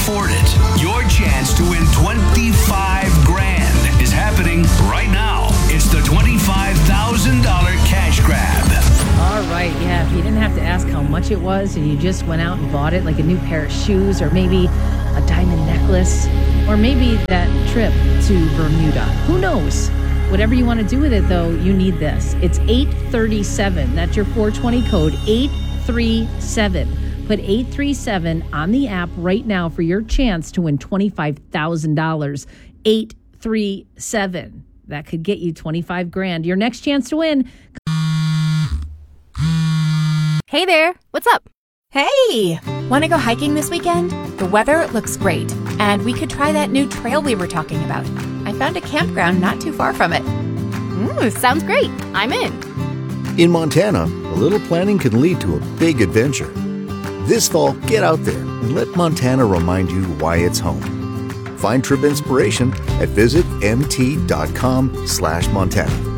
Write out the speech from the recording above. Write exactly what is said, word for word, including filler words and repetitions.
afford it. Your chance to win twenty-five grand is happening right now. It's the twenty-five thousand dollars cash grab. All right, yeah, if you didn't have to ask how much it was and you just went out and bought it, like a new pair of shoes or maybe a diamond necklace or maybe that trip to Bermuda. Who knows? Whatever you want to do with it, though, you need this. It's eight thirty-seven. That's your four twenty code, eight thirty-seven. Put eight three seven on the app right now for your chance to win twenty-five thousand dollars. eight three seven. That could get you twenty-five grand. Your next chance to win. Hey there, what's up? Hey, want to go hiking this weekend? The weather looks great, and we could try that new trail we were talking about. I found a campground not too far from it. Ooh, sounds great. I'm in. In Montana, a little planning can lead to a big adventure. This fall, get out there and let Montana remind you why it's home. Find trip inspiration at visit mt dot com slash Montana.